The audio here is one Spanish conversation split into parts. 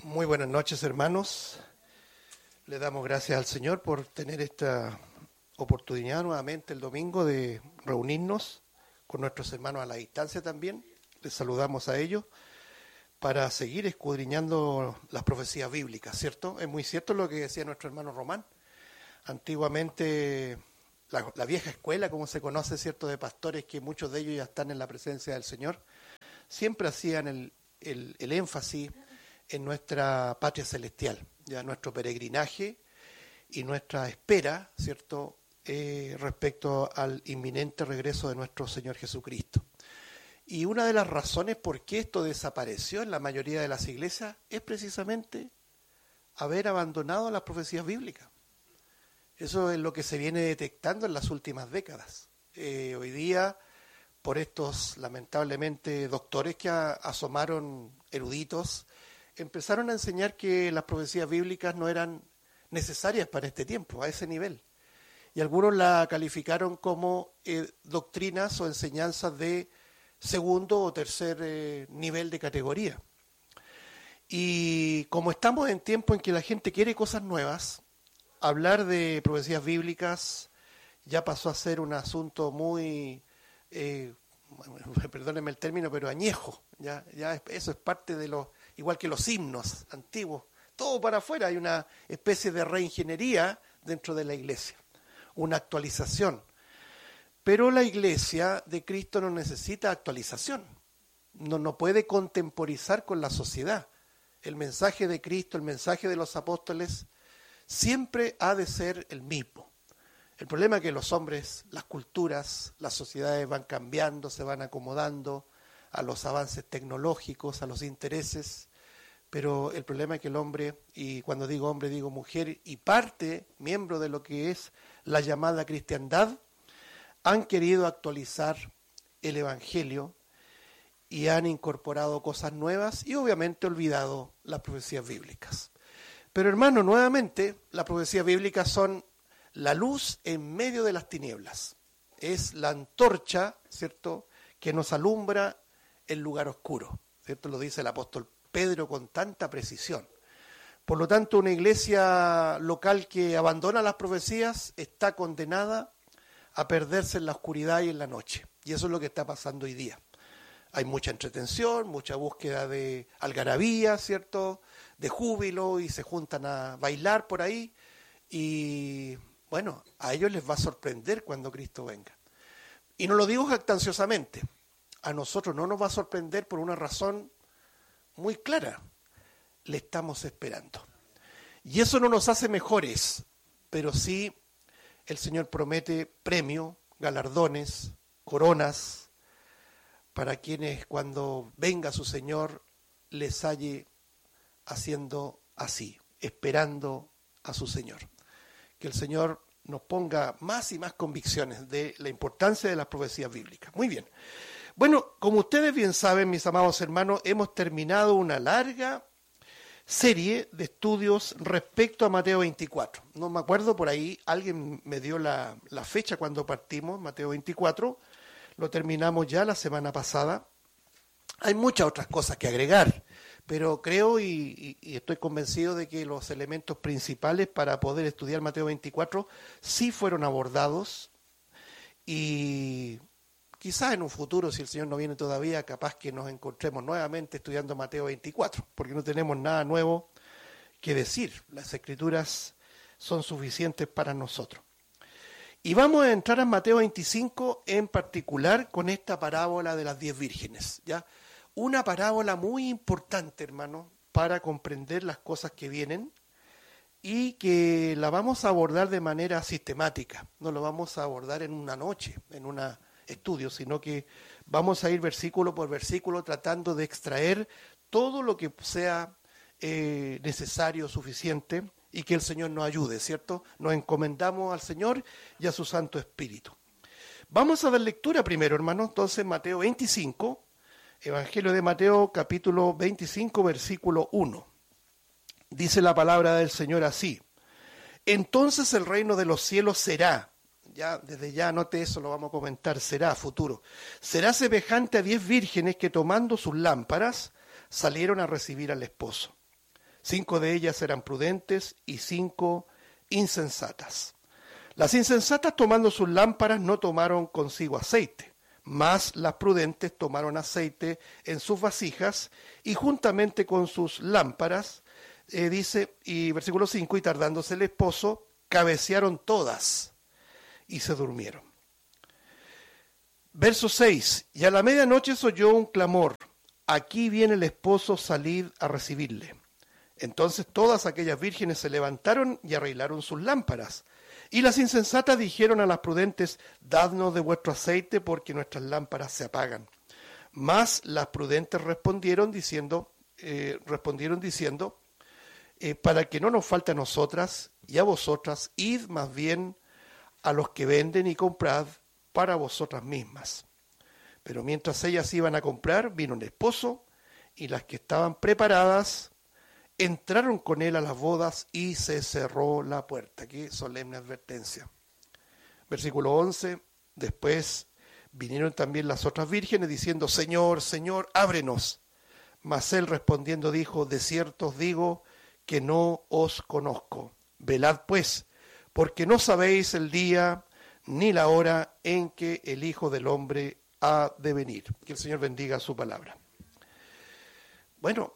Muy buenas noches, hermanos. Le damos gracias al Señor por tener esta oportunidad nuevamente el domingo de reunirnos con nuestros hermanos a la distancia también. Les saludamos a ellos para seguir escudriñando las profecías bíblicas, ¿cierto? Es muy cierto lo que decía nuestro hermano Román. Antiguamente, la vieja escuela, como se conoce, ¿cierto?, de pastores, que muchos de ellos ya están en la presencia del Señor, siempre hacían el énfasis en nuestra patria celestial, ya nuestro peregrinaje y nuestra espera, ¿cierto?, respecto al inminente regreso de nuestro Señor Jesucristo. Y una de las razones por qué esto desapareció en la mayoría de las iglesias es precisamente haber abandonado las profecías bíblicas. Eso es lo que se viene detectando en las últimas décadas. Hoy día, por estos lamentablemente doctores que asomaron eruditos, empezaron a enseñar que las profecías bíblicas no eran necesarias para este tiempo, a ese nivel. Y algunos la calificaron como doctrinas o enseñanzas de segundo o tercer nivel de categoría. Y como estamos en tiempo en que la gente quiere cosas nuevas, hablar de profecías bíblicas ya pasó a ser un asunto muy, perdónenme el término, pero añejo. Ya eso es parte de los, igual que los himnos antiguos, todo para afuera. Hay una especie de reingeniería dentro de la iglesia, una actualización. Pero la iglesia de Cristo no necesita actualización, no puede contemporizar con la sociedad. El mensaje de Cristo, el mensaje de los apóstoles, siempre ha de ser el mismo. El problema es que los hombres, las culturas, las sociedades van cambiando, se van acomodando a los avances tecnológicos, a los intereses, pero el problema es que el hombre, y cuando digo hombre digo mujer, y parte, miembro de lo que es la llamada cristiandad, han querido actualizar el Evangelio y han incorporado cosas nuevas y obviamente olvidado las profecías bíblicas. Pero hermano, nuevamente, las profecías bíblicas son la luz en medio de las tinieblas. Es la antorcha, ¿cierto?, que nos alumbra el lugar oscuro, ¿cierto? Lo dice el apóstol Pedro con tanta precisión. Por lo tanto, una iglesia local que abandona las profecías está condenada a perderse en la oscuridad y en la noche. Y eso es lo que está pasando hoy día. Hay mucha entretención, mucha búsqueda de algarabía, ¿cierto?, de júbilo, y se juntan a bailar por ahí. Y bueno, a ellos les va a sorprender cuando Cristo venga. Y no lo digo jactanciosamente. A nosotros no nos va a sorprender por una razón muy clara. Le estamos esperando. Y eso no nos hace mejores, pero sí el Señor promete premio, galardones, coronas, para quienes cuando venga su Señor les halle haciendo así, esperando a su Señor. Que el Señor nos ponga más y más convicciones de la importancia de las profecías bíblicas. Muy bien. Bueno, como ustedes bien saben, mis amados hermanos, hemos terminado una larga serie de estudios respecto a Mateo 24. No me acuerdo, por ahí alguien me dio la fecha cuando partimos, Mateo 24. Lo terminamos ya la semana pasada. Hay muchas otras cosas que agregar, pero creo y estoy convencido de que los elementos principales para poder estudiar Mateo 24 sí fueron abordados, y quizás en un futuro, si el Señor no viene todavía, capaz que nos encontremos nuevamente estudiando Mateo 24, porque no tenemos nada nuevo que decir. Las Escrituras son suficientes para nosotros. Y vamos a entrar en Mateo 25 en particular con esta parábola de las 10 vírgenes, ¿ya? Una parábola muy importante, hermano, para comprender las cosas que vienen, y que la vamos a abordar de manera sistemática. No lo vamos a abordar en una noche, en un estudio, sino que vamos a ir versículo por versículo tratando de extraer todo lo que sea necesario, suficiente, y que el Señor nos ayude, ¿cierto? Nos encomendamos al Señor y a su Santo Espíritu. Vamos a dar lectura primero, hermano. Entonces, Mateo 25, Evangelio de Mateo, capítulo 25, versículo 1. Dice la palabra del Señor así: entonces el reino de los cielos será, ya desde ya anote eso, lo vamos a comentar, será futuro, será semejante a 10 vírgenes que tomando sus lámparas salieron a recibir al esposo. 5 de ellas eran prudentes y 5 insensatas. Las insensatas, tomando sus lámparas, no tomaron consigo aceite, mas las prudentes tomaron aceite en sus vasijas y juntamente con sus lámparas, dice, y versículo 5, y tardándose el esposo, cabecearon todas y se durmieron. Verso 6, y a la medianoche se oyó un clamor, aquí viene el esposo, salid a recibirle. Entonces todas aquellas vírgenes se levantaron y arreglaron sus lámparas. Y las insensatas dijeron a las prudentes, dadnos de vuestro aceite, porque nuestras lámparas se apagan. Mas las prudentes respondieron diciendo, para que no nos falte a nosotras y a vosotras, id más bien a los que venden y comprad para vosotras mismas. Pero mientras ellas iban a comprar, vino el esposo, y las que estaban preparadas entraron con él a las bodas y se cerró la puerta. Qué solemne advertencia. Versículo 11, después vinieron también las otras vírgenes diciendo, Señor, Señor, ábrenos. Mas él respondiendo dijo, de cierto os digo que no os conozco. Velad pues, porque no sabéis el día ni la hora en que el Hijo del Hombre ha de venir. Que el Señor bendiga su palabra. Bueno,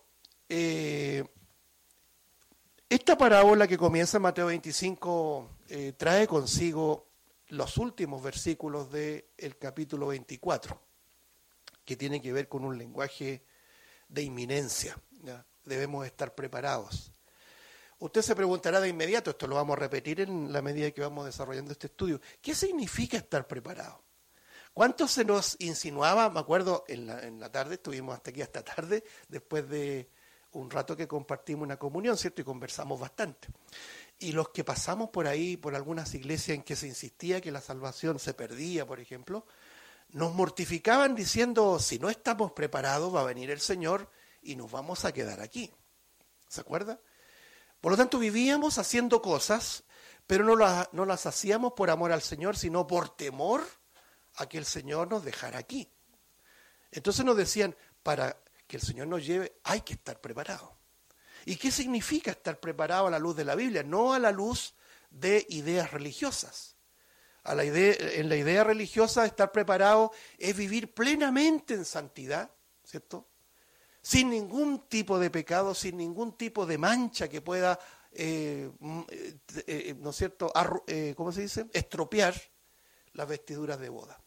esta parábola que comienza en Mateo 25 trae consigo los últimos versículos del capítulo 24, que tiene que ver con un lenguaje de inminencia, ¿ya? Debemos estar preparados. Usted se preguntará de inmediato, esto lo vamos a repetir en la medida que vamos desarrollando este estudio, ¿qué significa estar preparado? ¿Cuánto se nos insinuaba? Me acuerdo, en la tarde, estuvimos hasta aquí hasta tarde, después de un rato que compartimos una comunión, ¿cierto? Y conversamos bastante. Y los que pasamos por ahí, por algunas iglesias en que se insistía que la salvación se perdía, por ejemplo, nos mortificaban diciendo, si no estamos preparados, va a venir el Señor y nos vamos a quedar aquí. ¿Se acuerda? Por lo tanto, vivíamos haciendo cosas, pero no las hacíamos por amor al Señor, sino por temor a que el Señor nos dejara aquí. Entonces nos decían, para que el Señor nos lleve, hay que estar preparado. ¿Y qué significa estar preparado a la luz de la Biblia? No a la luz de ideas religiosas. En la idea religiosa, estar preparado es vivir plenamente en santidad, ¿cierto? Sin ningún tipo de pecado, sin ningún tipo de mancha que pueda, ¿no es cierto?, ¿cómo se dice?, estropear las vestiduras de boda.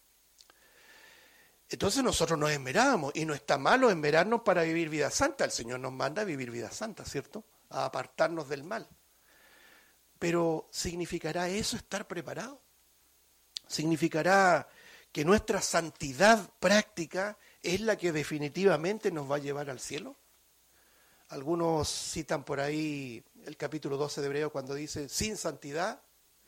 Entonces nosotros nos esmeramos, y no está malo esmerarnos para vivir vida santa. El Señor nos manda a vivir vida santa, ¿cierto?, a apartarnos del mal. Pero ¿significará eso estar preparado? ¿Significará que nuestra santidad práctica es la que definitivamente nos va a llevar al cielo? Algunos citan por ahí el capítulo 12 de Hebreos cuando dice, sin santidad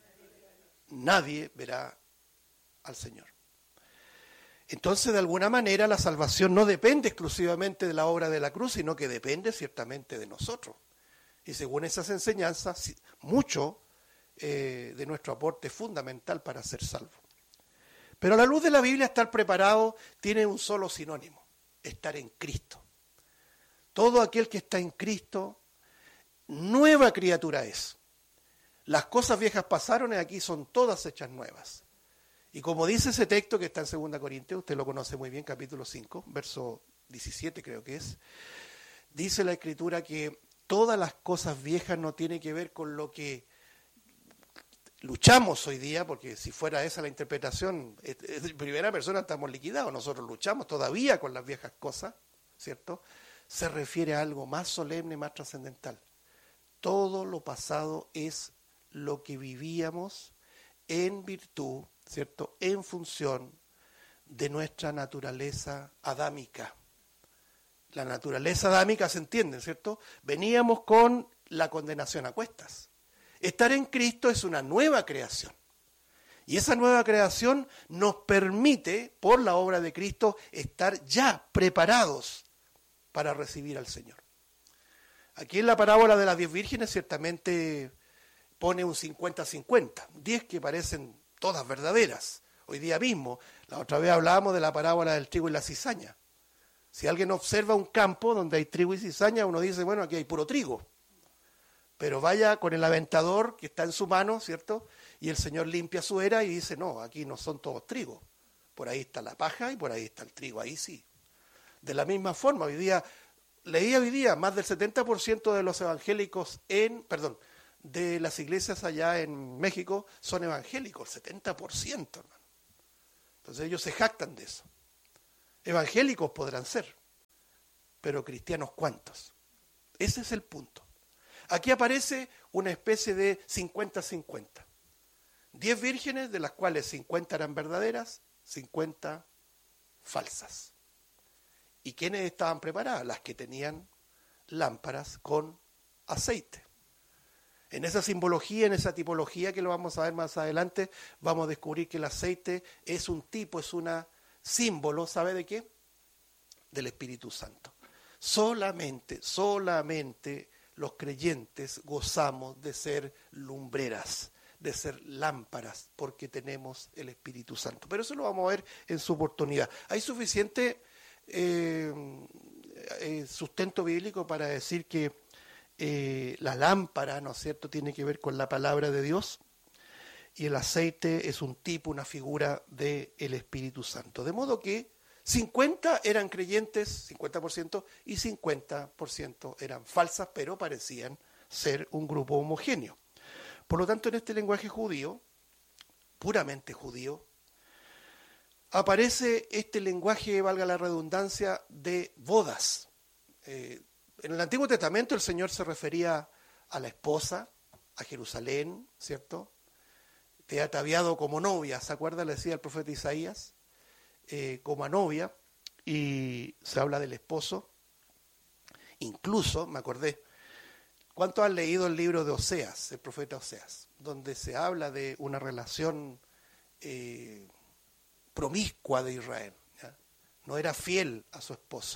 nadie verá al Señor. Entonces, de alguna manera, la salvación no depende exclusivamente de la obra de la cruz, sino que depende ciertamente de nosotros. Y según esas enseñanzas, mucho de nuestro aporte es fundamental para ser salvo. Pero a la luz de la Biblia, estar preparado tiene un solo sinónimo: estar en Cristo. Todo aquel que está en Cristo, nueva criatura es. Las cosas viejas pasaron y aquí son todas hechas nuevas. Y como dice ese texto que está en 2 Corintios, usted lo conoce muy bien, capítulo 5, verso 17 creo que es, dice la Escritura que todas las cosas viejas no tienen que ver con lo que luchamos hoy día, porque si fuera esa la interpretación, en primera persona estamos liquidados, nosotros luchamos todavía con las viejas cosas, ¿cierto? Se refiere a algo más solemne, más trascendental. Todo lo pasado es lo que vivíamos en virtud, ¿cierto?, en función de nuestra naturaleza adámica. La naturaleza adámica se entiende, ¿cierto? Veníamos con la condenación a cuestas. Estar en Cristo es una nueva creación. Y esa nueva creación nos permite, por la obra de Cristo, estar ya preparados para recibir al Señor. Aquí en la parábola de las 10 vírgenes ciertamente pone un 50-50, 10 que parecen todas verdaderas. Hoy día mismo, la otra vez hablábamos de la parábola del trigo y la cizaña. Si alguien observa un campo donde hay trigo y cizaña, uno dice, bueno, aquí hay puro trigo, pero vaya con el aventador que está en su mano, ¿cierto? Y el Señor limpia su era y dice, no, aquí no son todos trigos. Por ahí está la paja y por ahí está el trigo, ahí sí. De la misma forma, leía hoy día, más del 70% de los evangélicos de las iglesias allá en México son evangélicos, 70%, hermano. Entonces ellos se jactan de eso. Evangélicos podrán ser, pero cristianos ¿cuántos? Ese es el punto. Aquí aparece una especie de 50-50. 10 vírgenes, de las cuales 50 eran verdaderas, 50 falsas. ¿Y quiénes estaban preparadas? Las que tenían lámparas con aceite. En esa simbología, en esa tipología que lo vamos a ver más adelante, vamos a descubrir que el aceite es un tipo, es un símbolo, ¿sabe de qué? Del Espíritu Santo. Solamente los creyentes gozamos de ser lumbreras, de ser lámparas, porque tenemos el Espíritu Santo. Pero eso lo vamos a ver en su oportunidad. Hay suficiente sustento bíblico para decir que la lámpara, ¿no es cierto?, tiene que ver con la palabra de Dios, y el aceite es un tipo, una figura del Espíritu Santo. De modo que 50 eran creyentes, 50%, y 50% eran falsas, pero parecían ser un grupo homogéneo. Por lo tanto, en este lenguaje judío, puramente judío, aparece este lenguaje, valga la redundancia, de bodas. En el Antiguo Testamento el Señor se refería a la esposa, a Jerusalén, ¿cierto? Te ha ataviado como novia, ¿se acuerda? Le decía el profeta Isaías, como a novia, y se habla del esposo. Incluso, me acordé, ¿cuántos han leído el libro de Oseas, el profeta Oseas? Donde se habla de una relación promiscua de Israel, ¿ya? No era fiel a su esposo.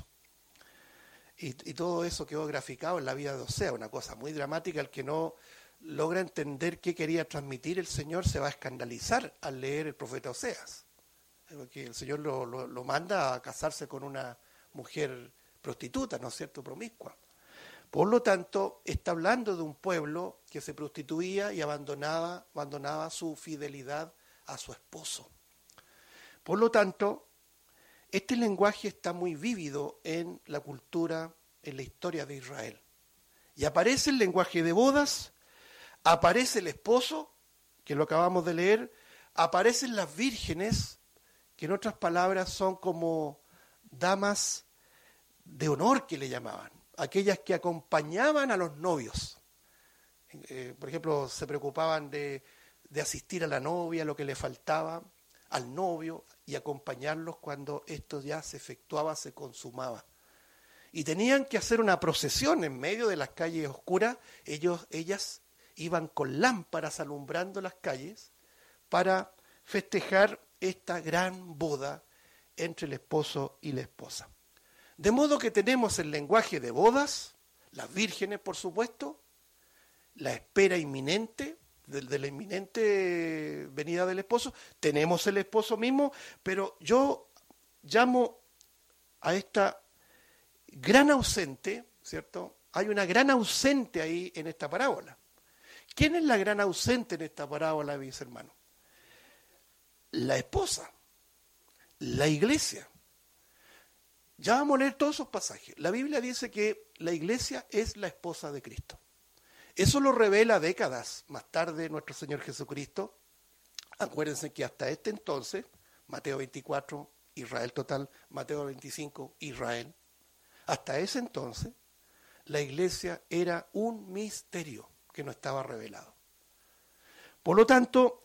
Y todo eso quedó graficado en la vida de Oseas, una cosa muy dramática. El que no logra entender qué quería transmitir el Señor se va a escandalizar al leer el profeta Oseas. Porque el Señor lo manda a casarse con una mujer prostituta, ¿no es cierto?, promiscua. Por lo tanto, está hablando de un pueblo que se prostituía y abandonaba su fidelidad a su esposo. Por lo tanto, este lenguaje está muy vívido en la cultura, en la historia de Israel. Y aparece el lenguaje de bodas, aparece el esposo, que lo acabamos de leer, aparecen las vírgenes, que en otras palabras son como damas de honor, que le llamaban, aquellas que acompañaban a los novios. Por ejemplo, se preocupaban de asistir a la novia, lo que le faltaba al novio, y acompañarlos cuando esto ya se efectuaba, se consumaba. Y tenían que hacer una procesión en medio de las calles oscuras. Ellas iban con lámparas alumbrando las calles para festejar esta gran boda entre el esposo y la esposa. De modo que tenemos el lenguaje de bodas, las vírgenes, por supuesto, la espera inminente, de la inminente venida del esposo. Tenemos el esposo mismo, pero yo llamo a esta gran ausente, ¿cierto? Hay una gran ausente ahí en esta parábola. ¿Quién es la gran ausente en esta parábola, mis hermanos? La esposa, la iglesia. Ya vamos a leer todos esos pasajes. La Biblia dice que la iglesia es la esposa de Cristo. Eso lo revela décadas más tarde nuestro Señor Jesucristo. Acuérdense que hasta este entonces, Mateo 24, Israel total, Mateo 25, Israel. Hasta ese entonces, la iglesia era un misterio que no estaba revelado. Por lo tanto,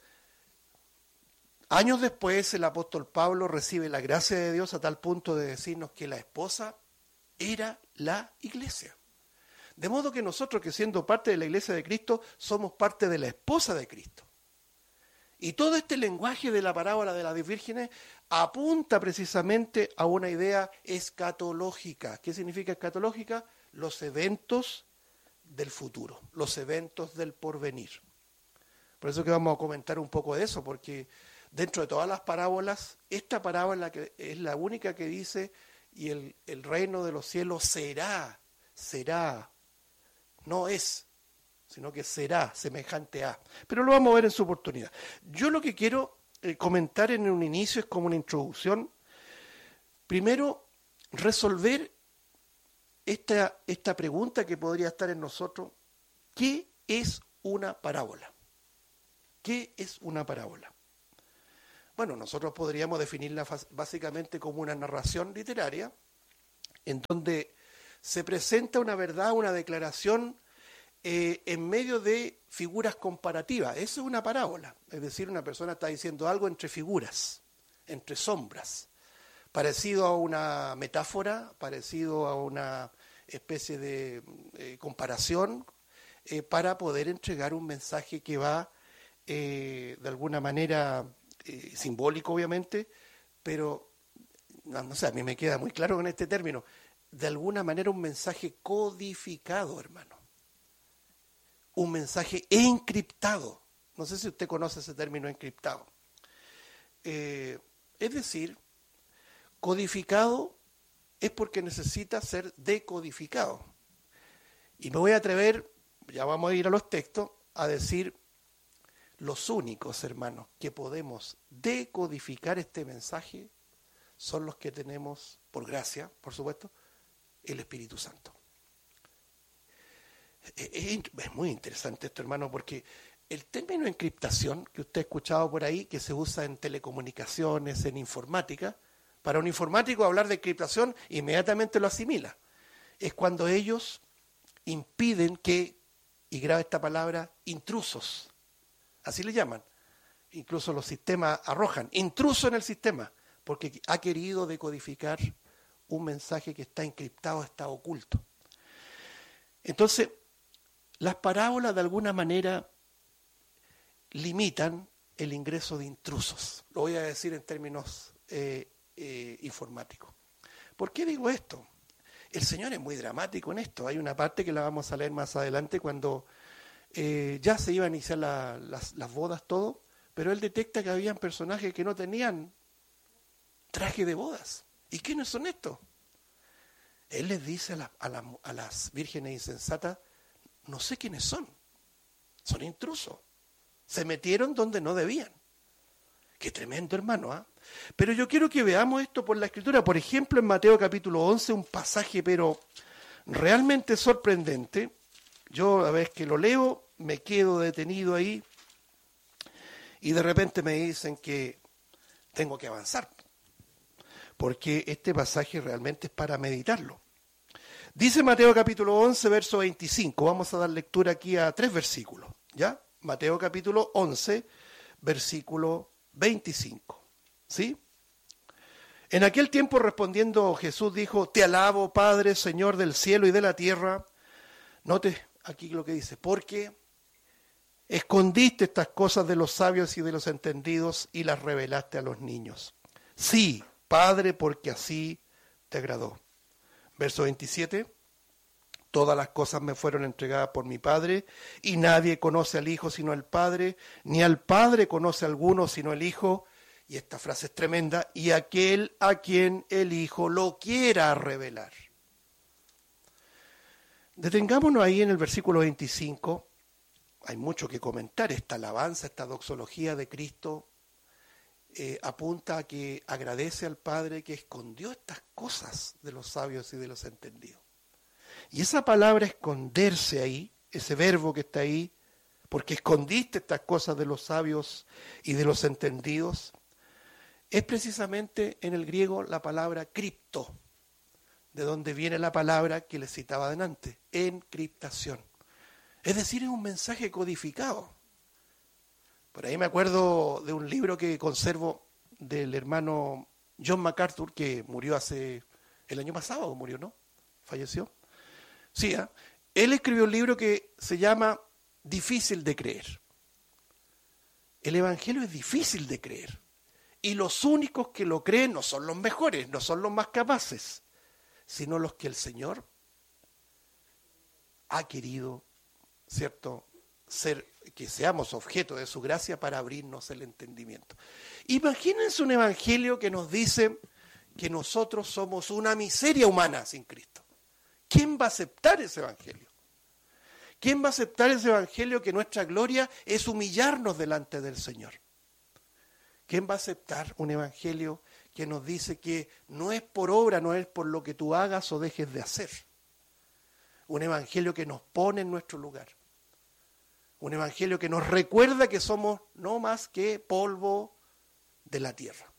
años después el apóstol Pablo recibe la gracia de Dios a tal punto de decirnos que la esposa era la iglesia. De modo que nosotros, que siendo parte de la iglesia de Cristo, somos parte de la esposa de Cristo. Y todo este lenguaje de la parábola de las 10 vírgenes apunta precisamente a una idea escatológica. ¿Qué significa escatológica? Los eventos del futuro, los eventos del porvenir. Por eso que vamos a comentar un poco de eso, porque dentro de todas las parábolas, esta parábola que es la única que dice, y el reino de los cielos será, no es, sino que será semejante a. Pero lo vamos a ver en su oportunidad. Yo lo que quiero comentar en un inicio es como una introducción. Primero, resolver esta pregunta que podría estar en nosotros. ¿Qué es una parábola? ¿Qué es una parábola? Bueno, nosotros podríamos definirla básicamente como una narración literaria en donde se presenta una verdad, una declaración en medio de figuras comparativas. Eso es una parábola. Es decir, una persona está diciendo algo entre figuras, entre sombras, parecido a una metáfora, parecido a una especie de comparación para poder entregar un mensaje que va de alguna manera simbólico, obviamente, pero no sé, a mí me queda muy claro con este término, de alguna manera un mensaje codificado, hermano. Un mensaje encriptado. No sé si usted conoce ese término encriptado. Es decir, codificado es porque necesita ser decodificado. Y me voy a atrever, ya vamos a ir a los textos, a decir los únicos, hermanos, que podemos decodificar este mensaje son los que tenemos, por gracia, por supuesto, el Espíritu Santo. Es muy interesante esto, hermano, porque el término encriptación que usted ha escuchado por ahí, que se usa en telecomunicaciones, en informática, para un informático hablar de encriptación inmediatamente lo asimila. Es cuando ellos impiden que, y graba esta palabra, intrusos, así le llaman, incluso los sistemas arrojan, intruso en el sistema, porque ha querido decodificar un mensaje que está encriptado, está oculto. Entonces, las parábolas de alguna manera limitan el ingreso de intrusos. Lo voy a decir en términos informáticos. ¿Por qué digo esto? El Señor es muy dramático en esto. Hay una parte que la vamos a leer más adelante cuando ya se iban a iniciar las bodas, todo, pero Él detecta que habían personajes que no tenían traje de bodas. ¿Y quiénes son estos? Él les dice a las vírgenes insensatas, no sé quiénes son intrusos, se metieron donde no debían. Qué tremendo, hermano, ¿ah? Pero yo quiero que veamos esto por la Escritura. Por ejemplo, en Mateo capítulo 11, un pasaje pero realmente sorprendente. Yo a veces que lo leo, me quedo detenido ahí y de repente me dicen que tengo que avanzar, porque este pasaje realmente es para meditarlo. Dice Mateo capítulo 11, verso 25. Vamos a dar lectura aquí a 3 versículos, ¿ya? Mateo capítulo 11, versículo 25. ¿Sí? En aquel tiempo respondiendo Jesús dijo, te alabo, Padre, Señor del cielo y de la tierra. Note aquí lo que dice, porque escondiste estas cosas de los sabios y de los entendidos y las revelaste a los niños. Sí, Padre, porque así te agradó. Verso 27, todas las cosas me fueron entregadas por mi Padre, y nadie conoce al Hijo sino el Padre, ni al Padre conoce a alguno sino el Hijo, y esta frase es tremenda, y aquel a quien el Hijo lo quiera revelar. Detengámonos ahí en el versículo 25, hay mucho que comentar, esta alabanza, esta doxología de Cristo, apunta a que agradece al Padre que escondió estas cosas de los sabios y de los entendidos. Y esa palabra esconderse ahí, ese verbo que está ahí, porque escondiste estas cosas de los sabios y de los entendidos, es precisamente en el griego la palabra cripto, de donde viene la palabra que les citaba adelante, encriptación. Es decir, es un mensaje codificado. Por ahí me acuerdo de un libro que conservo del hermano John MacArthur, que murió el año pasado, murió, ¿no? Falleció. Sí, ¿eh? Él escribió un libro que se llama Difícil de creer. El Evangelio es difícil de creer. Y los únicos que lo creen no son los mejores, no son los más capaces, sino los que el Señor ha querido, ¿cierto?, que seamos objeto de su gracia para abrirnos el entendimiento. Imagínense un evangelio que nos dice que nosotros somos una miseria humana sin Cristo. ¿Quién va a aceptar ese evangelio? ¿Quién va a aceptar ese evangelio que nuestra gloria es humillarnos delante del Señor? ¿Quién va a aceptar un evangelio que nos dice que no es por obra, no es por lo que tú hagas o dejes de hacer? Un evangelio que nos pone en nuestro lugar. Un evangelio que nos recuerda que somos no más que polvo de la tierra.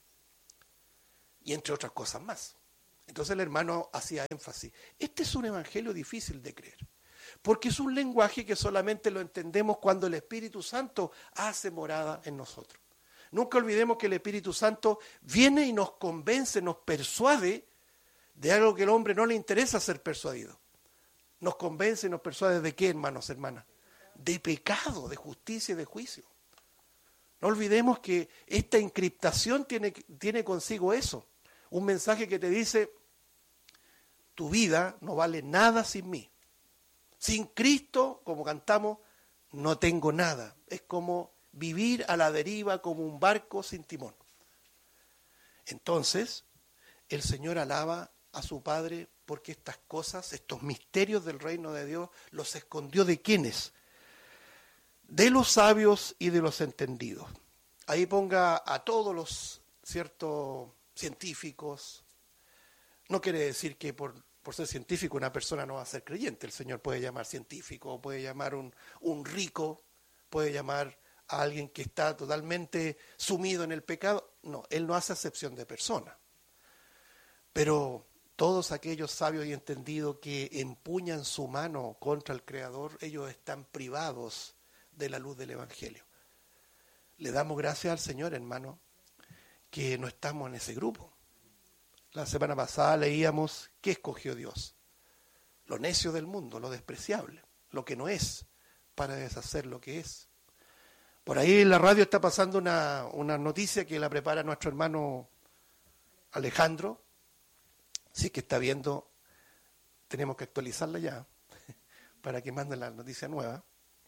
Y entre otras cosas más. Entonces el hermano hacía énfasis. Este es un evangelio difícil de creer. Porque es un lenguaje que solamente lo entendemos cuando el Espíritu Santo hace morada en nosotros. Nunca olvidemos que el Espíritu Santo viene y nos convence, nos persuade de algo que al hombre no le interesa ser persuadido. Nos convence y nos persuade de qué, hermanos, hermanas. De pecado, de justicia y de juicio. No olvidemos que esta encriptación tiene consigo eso. Un mensaje que te dice, tu vida no vale nada sin mí. Sin Cristo, como cantamos, no tengo nada. Es como vivir a la deriva como un barco sin timón. Entonces, el Señor alaba a su Padre porque estas cosas, estos misterios del reino de Dios, los escondió ¿de quiénes? De los sabios y de los entendidos. Ahí ponga a todos los ciertos científicos. No quiere decir que por ser científico una persona no va a ser creyente. El Señor puede llamar científico, puede llamar un rico, puede llamar a alguien que está totalmente sumido en el pecado. No, Él no hace acepción de persona. Pero todos aquellos sabios y entendidos que empuñan su mano contra el Creador, ellos están privados de la luz del Evangelio. Le damos gracias al Señor, hermano, que no estamos en ese grupo. La semana pasada leíamos ¿qué escogió Dios? Lo necio del mundo, lo despreciable, lo que no es, para deshacer lo que es. Por ahí en la radio está pasando una noticia que la prepara nuestro hermano Alejandro. Si es que está viendo, tenemos que actualizarla ya, para que manden la noticia nueva.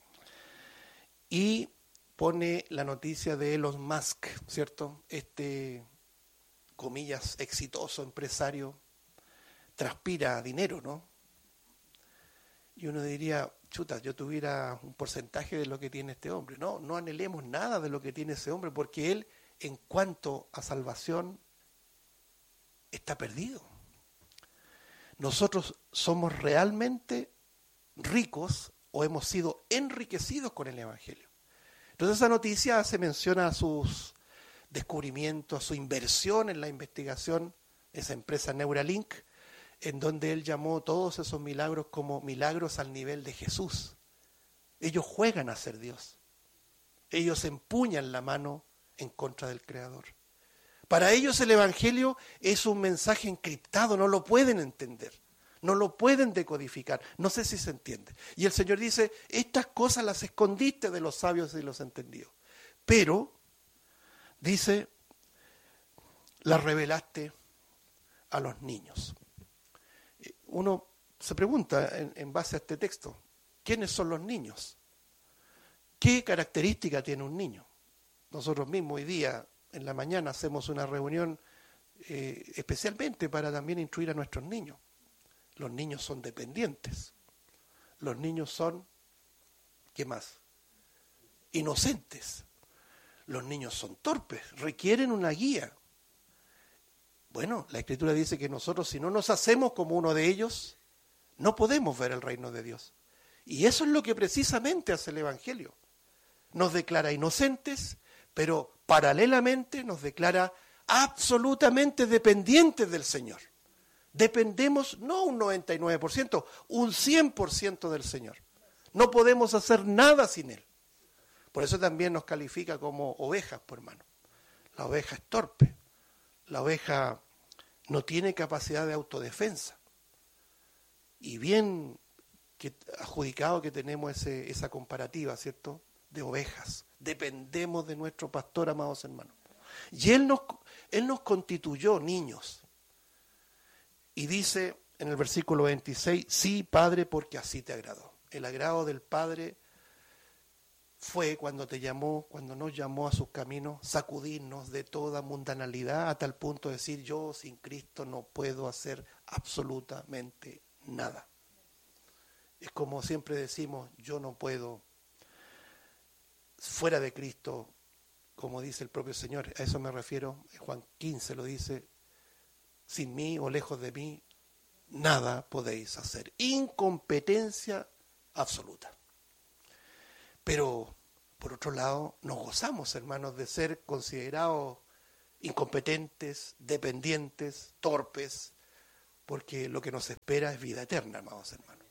Y pone la noticia de Elon Musk, ¿cierto? Comillas, exitoso empresario, transpira dinero, ¿no? Y uno diría, chuta, yo tuviera un porcentaje de lo que tiene este hombre. No, no anhelemos nada de lo que tiene ese hombre, porque él, en cuanto a salvación, está perdido. Nosotros somos realmente ricos o hemos sido enriquecidos con el Evangelio. Entonces esa noticia hace mención a sus descubrimientos, a su inversión en la investigación, esa empresa Neuralink, en donde él llamó todos esos milagros como milagros al nivel de Jesús. Ellos juegan a ser Dios. Ellos empuñan la mano en contra del Creador. Para ellos el Evangelio es un mensaje encriptado, no lo pueden entender, no lo pueden decodificar, no sé si se entiende. Y el Señor dice, estas cosas las escondiste de los sabios y los entendidos, pero, dice, las revelaste a los niños. Uno se pregunta en base a este texto, ¿quiénes son los niños? ¿Qué característica tiene un niño? Nosotros mismos hoy día, en la mañana, hacemos una reunión especialmente para también instruir a nuestros niños. Los niños son dependientes. Los niños son, ¿qué más? Inocentes. Los niños son torpes, requieren una guía. Bueno, la Escritura dice que nosotros, si no nos hacemos como uno de ellos, no podemos ver el reino de Dios. Y eso es lo que precisamente hace el Evangelio. Nos declara inocentes, pero paralelamente nos declara absolutamente dependientes del Señor. Dependemos no un 99%, un 100% del Señor. No podemos hacer nada sin Él. Por eso también nos califica como ovejas, por hermano. La oveja es torpe. La oveja no tiene capacidad de autodefensa. Y bien que adjudicado que tenemos esa comparativa, ¿cierto?, de ovejas. Dependemos de nuestro pastor, amados hermanos. Y Él nos constituyó niños. Y dice en el versículo 26, sí, Padre, porque así te agradó. El agrado del Padre fue cuando nos llamó a sus caminos, sacudirnos de toda mundanalidad a tal punto de decir, yo sin Cristo no puedo hacer absolutamente nada. como siempre decimos, yo no puedo, fuera de Cristo, como dice el propio Señor, a eso me refiero, en Juan 15 lo dice, sin mí o lejos de mí, nada podéis hacer. Incompetencia absoluta. Pero, por otro lado, nos gozamos, hermanos, de ser considerados incompetentes, dependientes, torpes, porque lo que nos espera es vida eterna, amados hermanos.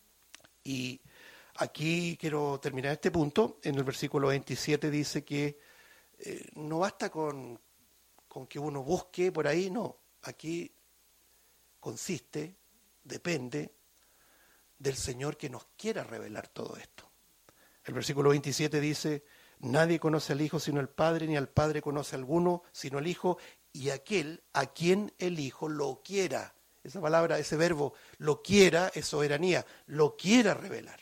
Y aquí quiero terminar este punto. En el versículo 27 dice que no basta con que uno busque por ahí, no. Aquí consiste, depende del Señor que nos quiera revelar todo esto. El versículo 27 dice, nadie conoce al Hijo sino el Padre, ni al Padre conoce a alguno sino el Hijo, y aquel a quien el Hijo lo quiera. Esa palabra, ese verbo, lo quiera, es soberanía, lo quiera revelar.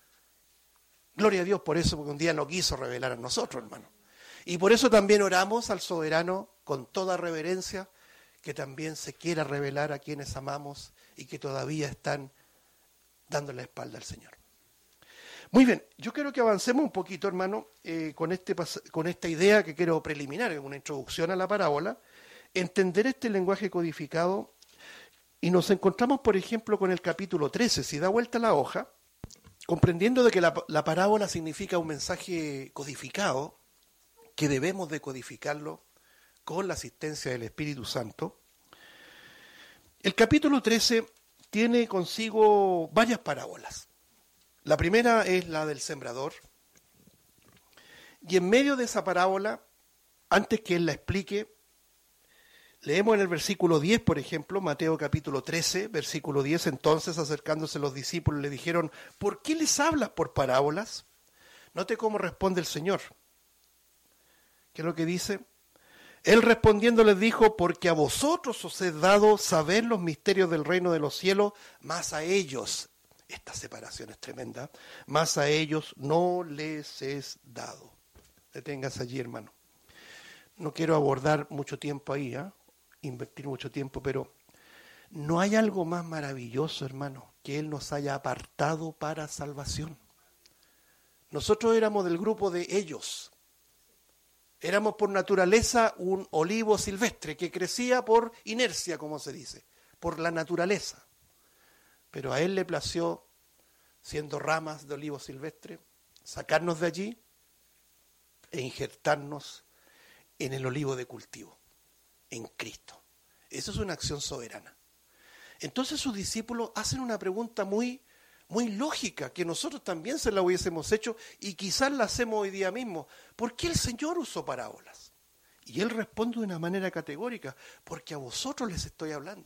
Gloria a Dios por eso, porque un día no quiso revelar a nosotros, hermano. Y por eso también oramos al soberano con toda reverencia, que también se quiera revelar a quienes amamos y que todavía están dando la espalda al Señor. Muy bien, yo quiero que avancemos un poquito, hermano, con esta idea que quiero preliminar, es una introducción a la parábola, entender este lenguaje codificado, y nos encontramos, por ejemplo, con el capítulo 13, si da vuelta la hoja, comprendiendo de que la parábola significa un mensaje codificado, que debemos de codificarlo con la asistencia del Espíritu Santo. El capítulo 13 tiene consigo varias parábolas. La primera es la del sembrador. Y en medio de esa parábola, antes que él la explique, leemos en el versículo 10, por ejemplo, Mateo capítulo 13, versículo 10, entonces acercándose los discípulos le dijeron, ¿por qué les hablas por parábolas? Note cómo responde el Señor. ¿Qué es lo que dice? Él respondiendo les dijo, porque a vosotros os he dado saber los misterios del reino de los cielos, más a ellos, esta separación es tremenda, más a ellos no les es dado. Deténgase allí, hermano. No quiero abordar mucho tiempo ahí, invertir mucho tiempo, pero no hay algo más maravilloso, hermano, que Él nos haya apartado para salvación. Nosotros éramos del grupo de ellos. Éramos por naturaleza un olivo silvestre que crecía por inercia, como se dice, por la naturaleza. Pero a Él le plació, siendo ramas de olivo silvestre, sacarnos de allí e injertarnos en el olivo de cultivo, en Cristo. Eso es una acción soberana. Entonces sus discípulos hacen una pregunta muy lógica, que nosotros también se la hubiésemos hecho y quizás la hacemos hoy día mismo. ¿Por qué el Señor usó parábolas? Y Él responde de una manera categórica, porque a vosotros les estoy hablando.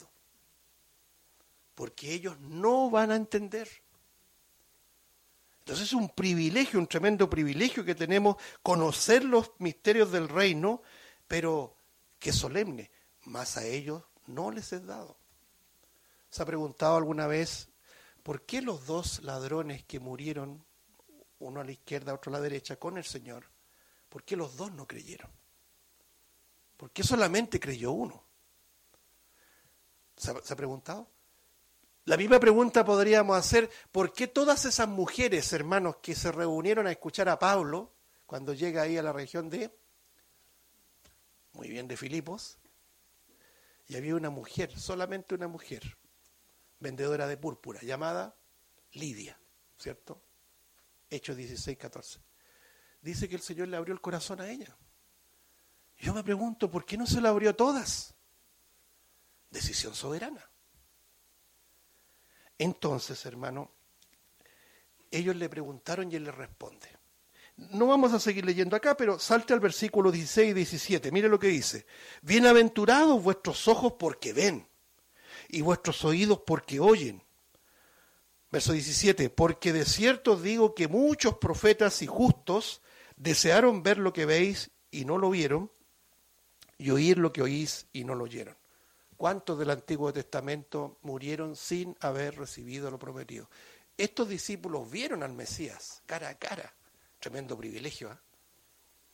Porque ellos no van a entender. Entonces es un privilegio, un tremendo privilegio que tenemos, conocer los misterios del reino, pero que solemne, más a ellos no les es dado. ¿Se ha preguntado alguna vez por qué los dos ladrones que murieron, uno a la izquierda, otro a la derecha, con el Señor, por qué los dos no creyeron? ¿Por qué solamente creyó uno? ¿Se ha preguntado? La misma pregunta podríamos hacer, ¿por qué todas esas mujeres, hermanos, que se reunieron a escuchar a Pablo, cuando llega ahí a la región de Filipos, y había una mujer, solamente una mujer, vendedora de púrpura, llamada Lidia, ¿cierto? Hechos 16, 14. Dice que el Señor le abrió el corazón a ella. Y yo me pregunto, ¿por qué no se lo abrió a todas? Decisión soberana. Entonces, hermano, ellos le preguntaron y él les responde. No vamos a seguir leyendo acá, pero salte al versículo 16 y 17. Mire lo que dice. Bienaventurados vuestros ojos porque ven, y vuestros oídos porque oyen. Verso 17. Porque de cierto os digo que muchos profetas y justos desearon ver lo que veis y no lo vieron, y oír lo que oís y no lo oyeron. ¿Cuántos del Antiguo Testamento murieron sin haber recibido lo prometido? Estos discípulos vieron al Mesías cara a cara. Tremendo privilegio, ¿eh?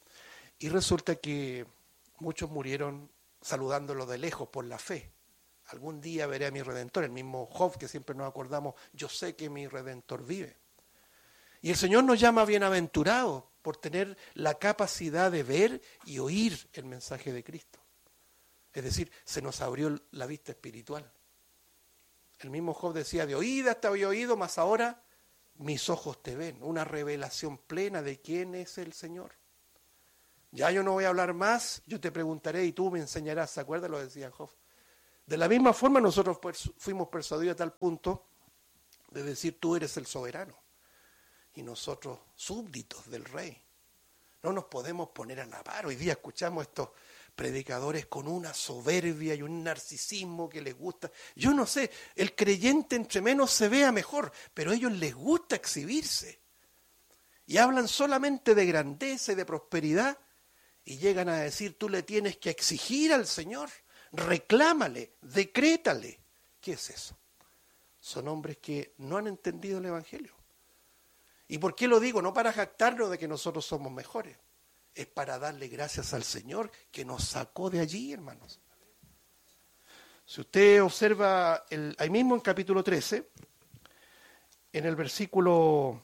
Y resulta que muchos murieron saludándolo de lejos por la fe Algún día veré a mi Redentor. El mismo Job que siempre nos acordamos, yo sé que mi Redentor vive. Y el Señor nos llama bienaventurados por tener la capacidad de ver y oír el mensaje de Cristo. Es decir, se nos abrió la vista espiritual. El mismo Job decía, de oídas te había oído, mas ahora mis ojos te ven. Una revelación plena de quién es el Señor. Ya yo no voy a hablar más, yo te preguntaré y tú me enseñarás. ¿Se acuerda? Lo decía Job. De la misma forma nosotros fuimos persuadidos a tal punto de decir, tú eres el soberano. Y nosotros súbditos del rey. No nos podemos poner a la par. Hoy día escuchamos estos predicadores con una soberbia y un narcisismo que les gusta. Yo no sé, el creyente entre menos se vea mejor, pero a ellos les gusta exhibirse. Y hablan solamente de grandeza y de prosperidad y llegan a decir, tú le tienes que exigir al Señor, reclámale, decrétale. ¿Qué es eso? Son hombres que no han entendido el Evangelio. ¿Y por qué lo digo? No para jactarnos de que nosotros somos mejores. Es para darle gracias al Señor que nos sacó de allí, hermanos. Si usted observa ahí mismo en capítulo 13, en el versículo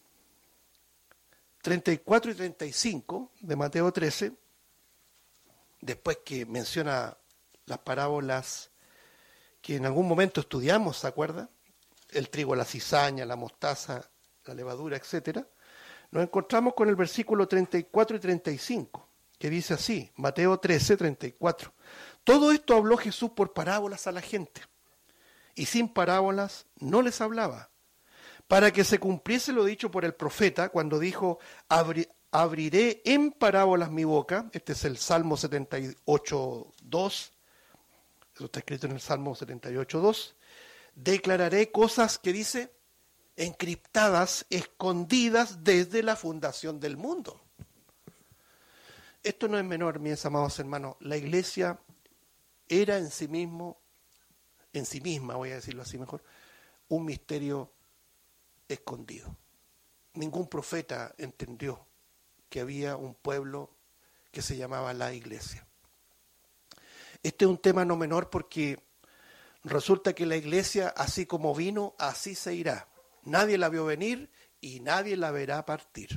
34 y 35 de Mateo 13, después que menciona las parábolas que en algún momento estudiamos, ¿se acuerda? El trigo, la cizaña, la mostaza, la levadura, etcétera. Nos encontramos con el versículo 34 y 35, que dice así, Mateo 13, 34. Todo esto habló Jesús por parábolas a la gente, y sin parábolas no les hablaba, para que se cumpliese lo dicho por el profeta cuando dijo, abriré en parábolas mi boca. Este es el Salmo 78, 2. Eso está escrito en el Salmo 78, 2. Declararé cosas que dice, encriptadas, escondidas desde la fundación del mundo. Esto no es menor, mis amados hermanos. La iglesia era en sí misma, voy a decirlo así mejor, un misterio escondido. Ningún profeta entendió que había un pueblo que se llamaba la iglesia. Este es un tema no menor porque resulta que la iglesia, así como vino, así se irá. Nadie la vio venir y nadie la verá partir.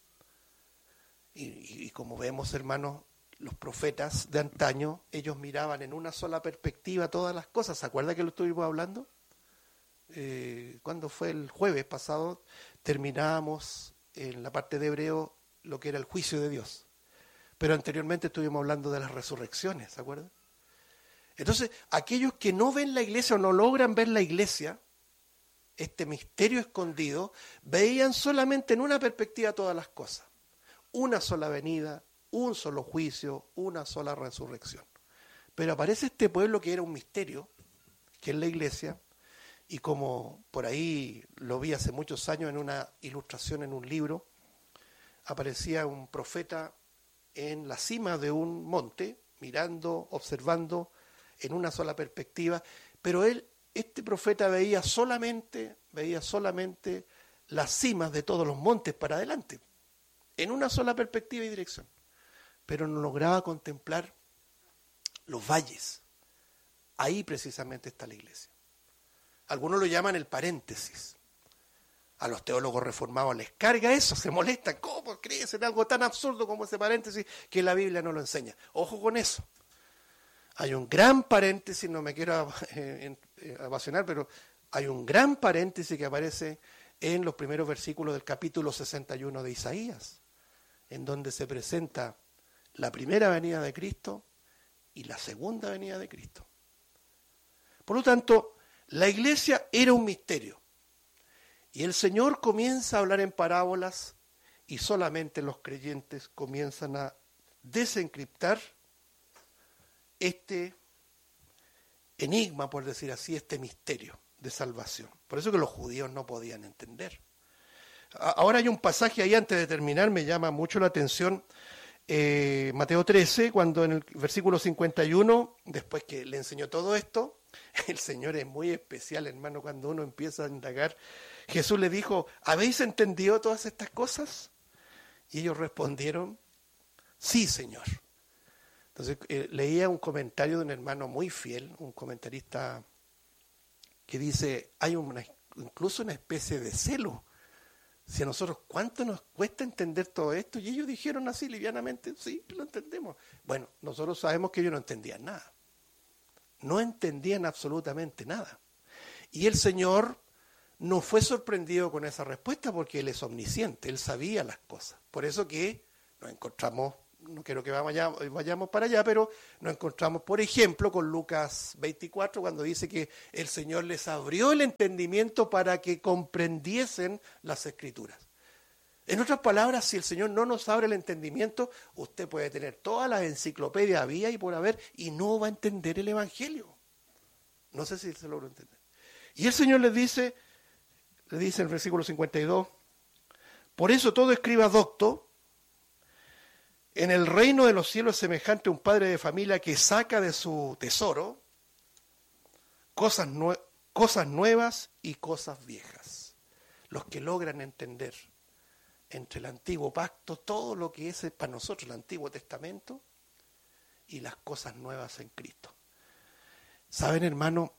Y como vemos, hermanos, los profetas de antaño, ellos miraban en una sola perspectiva todas las cosas. ¿Se acuerda que lo estuvimos hablando? Cuando fue el jueves pasado, terminábamos en la parte de Hebreo lo que era el juicio de Dios. Pero anteriormente estuvimos hablando de las resurrecciones, ¿se acuerdan? Entonces, aquellos que no ven la iglesia o no logran ver la iglesia, este misterio escondido, veían solamente en una perspectiva todas las cosas. Una sola venida, un solo juicio, una sola resurrección. Pero aparece este pueblo que era un misterio, que es la iglesia, y como por ahí lo vi hace muchos años en una ilustración en un libro, aparecía un profeta en la cima de un monte, mirando, observando en una sola perspectiva, pero este profeta veía solamente las cimas de todos los montes para adelante, en una sola perspectiva y dirección, pero no lograba contemplar los valles. Ahí precisamente está la iglesia. Algunos lo llaman el paréntesis. A los teólogos reformados les carga eso, se molestan. ¿Cómo crees en algo tan absurdo como ese paréntesis que la Biblia no lo enseña? Ojo con eso. Hay un gran paréntesis, no me quiero apasionar, pero hay un gran paréntesis que aparece en los primeros versículos del capítulo 61 de Isaías, en donde se presenta la primera venida de Cristo y la segunda venida de Cristo. Por lo tanto, la iglesia era un misterio. Y el Señor comienza a hablar en parábolas y solamente los creyentes comienzan a desencriptar este enigma, por decir así, este misterio de salvación. Por eso que los judíos no podían entender. Ahora hay un pasaje ahí, antes de terminar, me llama mucho la atención, Mateo 13, cuando en el versículo 51, después que le enseñó todo esto, el Señor es muy especial, hermano, cuando uno empieza a indagar. Jesús le dijo, ¿habéis entendido todas estas cosas? Y ellos respondieron, sí, Señor. Entonces leía un comentario de un hermano muy fiel, un comentarista que dice, hay incluso una especie de celo. Si a nosotros, ¿cuánto nos cuesta entender todo esto? Y ellos dijeron así livianamente, sí, lo entendemos. Bueno, nosotros sabemos que ellos no entendían nada. No entendían absolutamente nada. Y el Señor no fue sorprendido con esa respuesta porque Él es omnisciente, Él sabía las cosas. Por eso que nos encontramos, no quiero que vayamos para allá, pero nos encontramos, por ejemplo, con Lucas 24, cuando dice que el Señor les abrió el entendimiento para que comprendiesen las Escrituras. En otras palabras, si el Señor no nos abre el entendimiento, usted puede tener todas las enciclopedias había y por haber y no va a entender el Evangelio. No sé si se logró entender. Y el Señor le dice en el versículo 52, por eso todo escriba docto, en el reino de los cielos es semejante a un padre de familia que saca de su tesoro cosas nuevas y cosas viejas. Los que logran entender entre el antiguo pacto todo lo que es para nosotros el Antiguo Testamento y las cosas nuevas en Cristo. ¿Saben, hermano?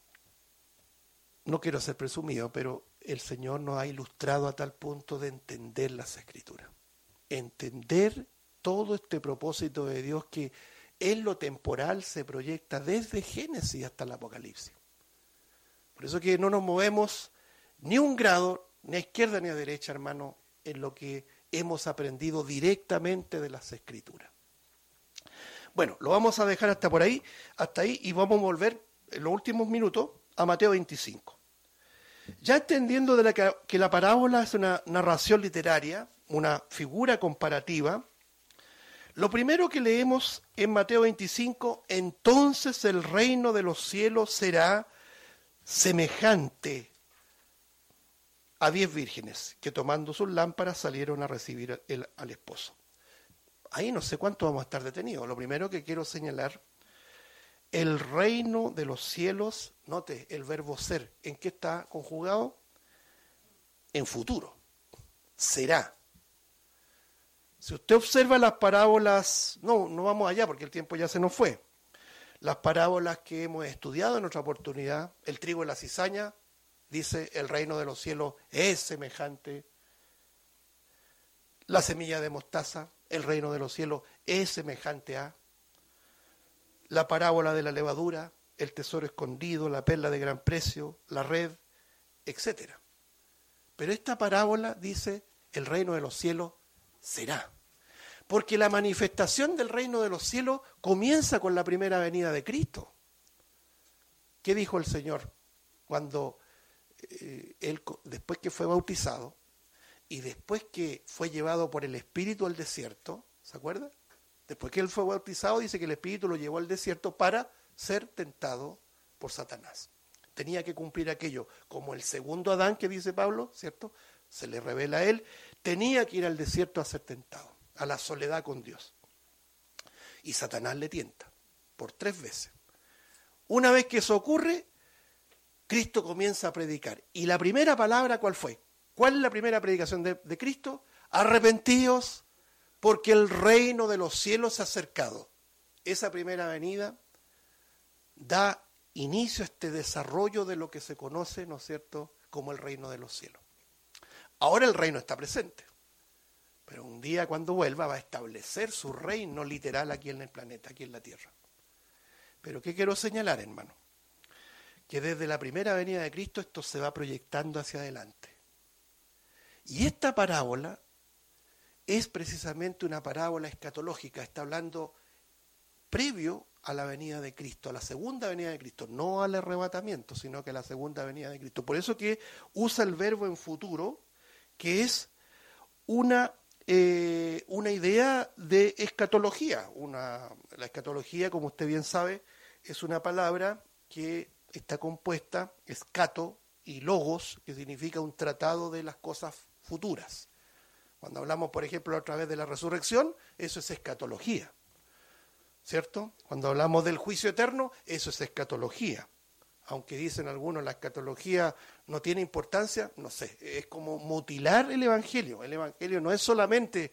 No quiero ser presumido, pero el Señor nos ha ilustrado a tal punto de entender las Escrituras. Entender todo este propósito de Dios que en lo temporal se proyecta desde Génesis hasta el Apocalipsis. Por eso que no nos movemos ni un grado, ni a izquierda ni a derecha, hermano, en lo que hemos aprendido directamente de las Escrituras. Bueno, lo vamos a dejar hasta ahí, y vamos a volver en los últimos minutos a Mateo 25. Ya entendiendo que la parábola es una narración literaria, una figura comparativa, lo primero que leemos en Mateo 25, entonces el reino de los cielos será semejante a 10 vírgenes que tomando sus lámparas salieron a recibir al esposo. Ahí no sé cuánto vamos a estar detenidos. Lo primero que quiero señalar, el reino de los cielos, note el verbo ser, ¿en qué está conjugado? En futuro. Será. Si usted observa las parábolas, no vamos allá porque el tiempo ya se nos fue. Las parábolas que hemos estudiado en otra oportunidad, el trigo y la cizaña, dice el reino de los cielos es semejante. La semilla de mostaza, el reino de los cielos es semejante a. La parábola de la levadura, el tesoro escondido, la perla de gran precio, la red, etc. Pero esta parábola dice el reino de los cielos será. Porque la manifestación del reino de los cielos comienza con la primera venida de Cristo. ¿Qué dijo el Señor cuando él, después que fue bautizado y después que fue llevado por el Espíritu al desierto? ¿Se acuerda? Después que él fue bautizado, dice que el Espíritu lo llevó al desierto para ser tentado por Satanás. Tenía que cumplir aquello, como el segundo Adán que dice Pablo, ¿cierto? Se le revela a él, tenía que ir al desierto a ser tentado, a la soledad con Dios. Y Satanás le tienta por 3 veces. Una vez que eso ocurre, Cristo comienza a predicar. ¿Y la primera palabra cuál fue? ¿Cuál es la primera predicación de Cristo? Arrepentíos, porque el reino de los cielos se ha acercado. Esa primera venida da inicio a este desarrollo de lo que se conoce, ¿no es cierto?, como el reino de los cielos. Ahora el reino está presente, pero un día cuando vuelva va a establecer su reino literal aquí en el planeta, aquí en la tierra. Pero ¿qué quiero señalar, hermano? Que desde la primera venida de Cristo esto se va proyectando hacia adelante. Y esta parábola es precisamente una parábola escatológica, está hablando previo a la venida de Cristo, a la segunda venida de Cristo, no al arrebatamiento, sino que a la segunda venida de Cristo. Por eso que usa el verbo en futuro, que es una idea de escatología. La escatología, como usted bien sabe, es una palabra que está compuesta, escato y logos, que significa un tratado de las cosas futuras. Cuando hablamos, por ejemplo, otra vez de la resurrección, eso es escatología, ¿cierto? Cuando hablamos del juicio eterno, eso es escatología. Aunque dicen algunos la escatología no tiene importancia, no sé, es como mutilar el Evangelio. El Evangelio no es solamente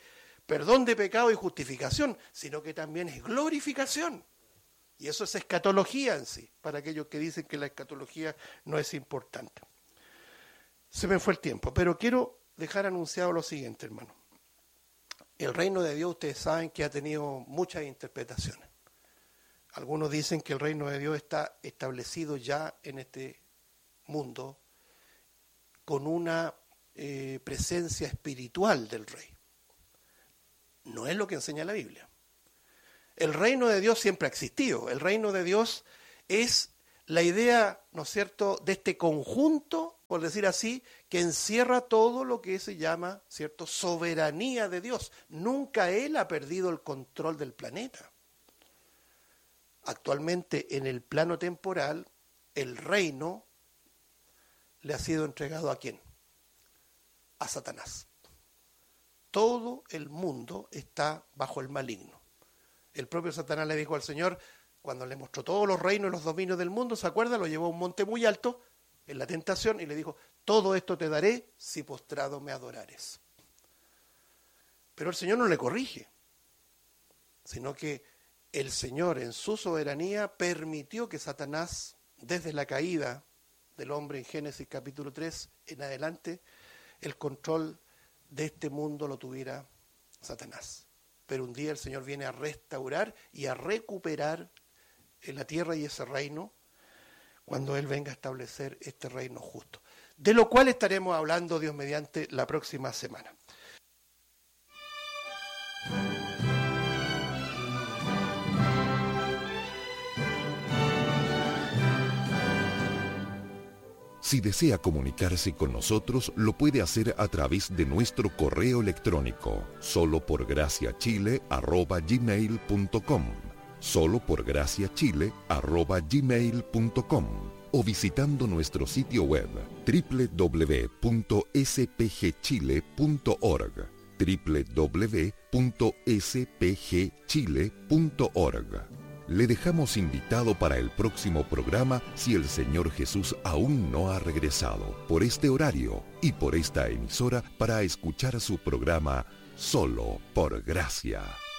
perdón de pecado y justificación, sino que también es glorificación. Y eso es escatología en sí, para aquellos que dicen que la escatología no es importante. Se me fue el tiempo, pero quiero dejar anunciado lo siguiente, hermano. El reino de Dios, ustedes saben que ha tenido muchas interpretaciones. Algunos dicen que el reino de Dios está establecido ya en este mundo con una presencia espiritual del rey. No es lo que enseña la Biblia. El reino de Dios siempre ha existido. El reino de Dios es la idea, ¿no es cierto?, de este conjunto, por decir así, que encierra todo lo que se llama, ¿cierto?, soberanía de Dios. Nunca Él ha perdido el control del planeta. Actualmente, en el plano temporal, el reino le ha sido entregado ¿a quién? A Satanás. Todo el mundo está bajo el maligno. El propio Satanás le dijo al Señor, cuando le mostró todos los reinos y los dominios del mundo, ¿se acuerda? Lo llevó a un monte muy alto, en la tentación, y le dijo, todo esto te daré si postrado me adorares. Pero el Señor no le corrige, sino que el Señor en su soberanía permitió que Satanás, desde la caída del hombre en Génesis capítulo 3 en adelante, el control de este mundo lo tuviera Satanás. Pero un día el Señor viene a restaurar y a recuperar en la tierra y ese reino cuando Él venga a establecer este reino justo. De lo cual estaremos hablando, Dios mediante, la próxima semana. Si desea comunicarse con nosotros, lo puede hacer a través de nuestro correo electrónico, soloporgraciachile@gmail.com, soloporgraciachile@gmail.com, o visitando nuestro sitio web www.spgchile.org, www.spgchile.org. Le dejamos invitado para el próximo programa si el Señor Jesús aún no ha regresado, por este horario y por esta emisora, para escuchar su programa Solo por Gracia.